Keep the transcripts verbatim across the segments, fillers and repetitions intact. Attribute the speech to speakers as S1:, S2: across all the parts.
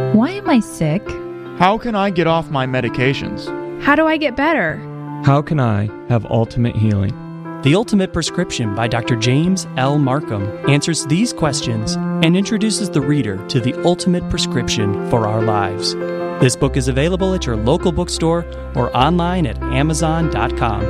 S1: Why am I sick?
S2: How can I get off my medications?
S3: How do I get better?
S4: How can I have ultimate healing?
S5: The Ultimate Prescription by Doctor James L. Markham answers these questions and introduces the reader to the ultimate prescription for our lives. This book is available at your local bookstore or online at amazon dot com.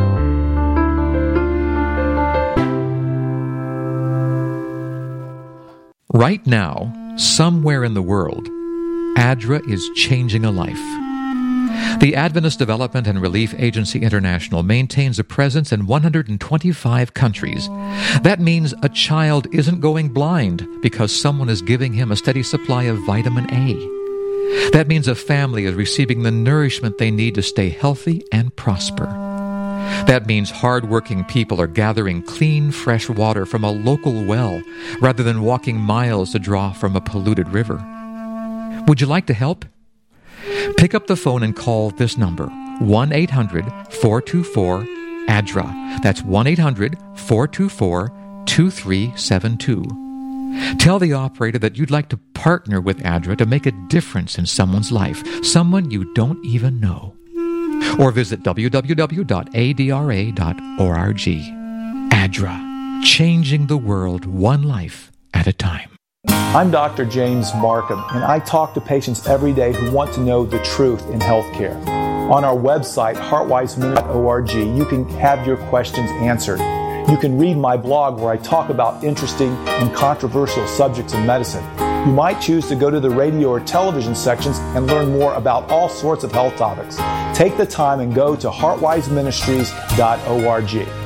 S6: Right now, somewhere in the world, ADRA is changing a life. The Adventist Development and Relief Agency International maintains a presence in one hundred twenty-five countries. That means a child isn't going blind because someone is giving him a steady supply of vitamin A. That means a family is receiving the nourishment they need to stay healthy and prosper. That means hard-working people are gathering clean, fresh water from a local well rather than walking miles to draw from a polluted river. Would you like to help? Pick up the phone and call this number, one eight hundred four two four A D R A. That's one eight hundred four two four two three seven two. Tell the operator that you'd like to partner with A D R A to make a difference in someone's life, someone you don't even know. Or visit w w w dot a d r a dot org. A D R A, changing the world one life at a time.
S7: I'm Doctor James Markham, and I talk to patients every day who want to know the truth in healthcare. On our website, heartwise ministry dot org, you can have your questions answered. You can read my blog where I talk about interesting and controversial subjects in medicine. You might choose to go to the radio or television sections and learn more about all sorts of health topics. Take the time and go to heartwise ministries dot org.